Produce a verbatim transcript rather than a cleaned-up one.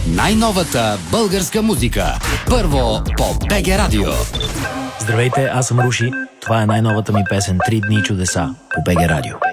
Най-новата българска музика. Първо по БГ Радио. Здравейте, аз съм Руши. Това е най-новата ми песен "Три дни чудеса" по БГ Радио.